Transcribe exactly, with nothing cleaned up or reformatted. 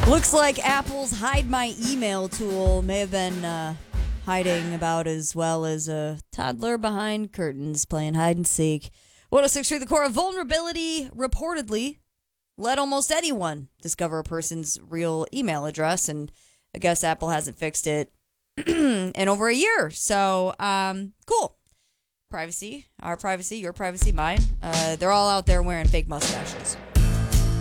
Looks like Apple's Hide My Email tool may have been uh, hiding about as well as a toddler behind curtains playing hide and seek. one oh six point three The Core. Of vulnerability reportedly let almost anyone discover a person's real email address, and I guess Apple hasn't fixed it in over a year. So, um, cool. Privacy, our privacy, your privacy, mine. Uh, they're all out there wearing fake mustaches.